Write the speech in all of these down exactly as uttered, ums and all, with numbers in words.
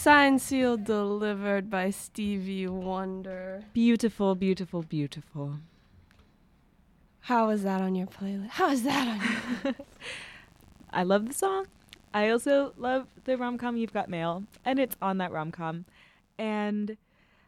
Signed, sealed, delivered by Stevie Wonder. Beautiful, beautiful, beautiful. How is that on your playlist? How is that on your I love the song. I also love the rom-com You've Got Mail, and it's on that rom-com. And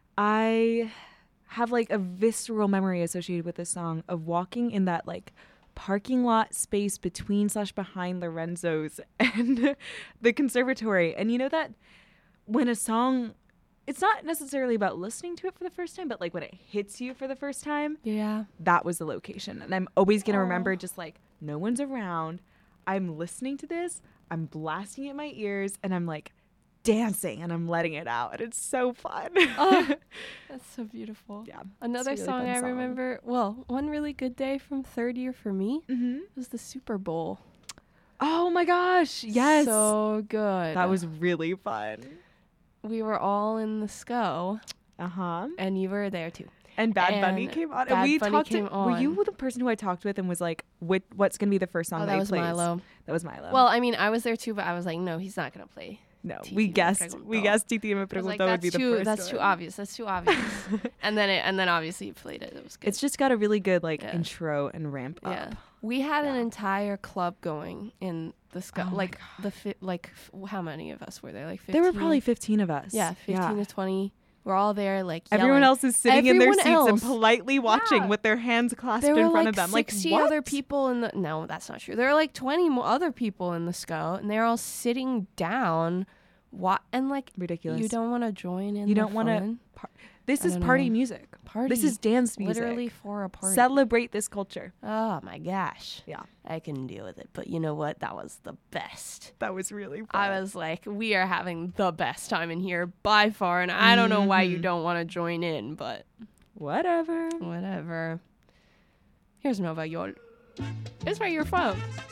I have like a visceral memory associated with this song of walking in that like parking lot space between slash behind Lorenzo's and the conservatory. And you know that when a song, it's not necessarily about listening to it for the first time, but like when it hits you for the first time, Yeah. that was the location. And I'm always going to Oh. remember just like no one's around. I'm listening to this. I'm blasting it in my ears and I'm like dancing and I'm letting it out. And it's so fun. Oh, that's so beautiful. Yeah. Another it's a really song fun I song. remember, well, one really good day from third year for me Mm-hmm. was the Super Bowl. Oh my gosh. Yes. So good. That was really fun. We were all in the S C O, Uh-huh. and you were there too. And Bad And Bunny came on. Bad and we Bunny talked came to, Were you on. the person who I talked with and was like, what, what's going to be the first song Oh, that, that he was plays? Milo. That was Milo. Well, I mean, I was there too, but I was like, no, he's not going to play. no. Titi We me guessed. We preguntó. guessed Titi me I was like, preguntó would that's be the too, first that's one. too obvious. That's too obvious. and then it, and then obviously you played it. It was good. It's just got a really good like Yeah. intro and ramp up. Yeah. We had an Yeah. entire club going in the S C O. Oh my like the fi- like f- how many of us were there? Like fifteen. There were probably fifteen of us. yeah, fifteen to twenty. We're all there like Everyone yelling. else is sitting in their Everyone seats and else. politely watching Yeah. with their hands clasped There in were front like of them. Like sixty what? other people in the No, that's not true. There were like twenty more other people in the S C O, and they're all sitting down. Wa- and like Ridiculous. you don't want to join in. You the don't wanna- fun? This I is don't party know. music. Party. This is dance music. Literally for a party. Celebrate this culture. Oh my gosh. Yeah. I can deal with it. But you know what? That was the best. That was really fun. I was like, we are having the best time in here by far, and I don't know why you Mhm. don't want to join in, but Whatever. whatever. Here's Nova York. It's where you're from.